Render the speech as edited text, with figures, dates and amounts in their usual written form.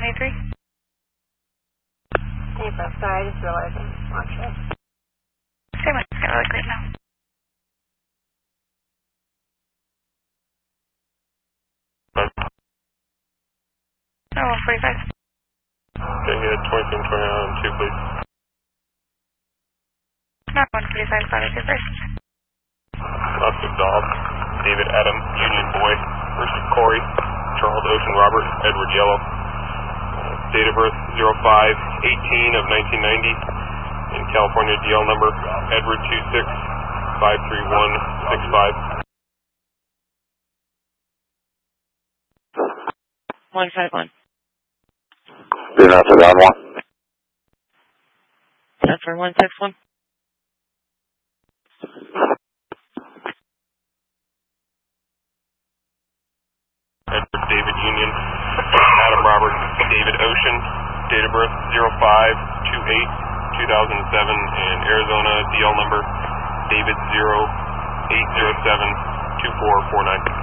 Ocean A3. April, sorry, I just realized I'm on shift. Same way, it's really great now. Oh, 45. Okay, you had 2729 on 2, please. Not 145, sorry, to first. Oscar Dog, David Adam, Union Boy, versus Corey, Charles Ocean Robert, Edward Yellow. Date of birth 05/18 of 1990. In California, DL number Edward 2653165. 151. Good enough for that one. That's for 161. Edward David Union, Adam Robert, David Ocean, date of birth 05/28/2007, in Arizona, DL number David 08072449.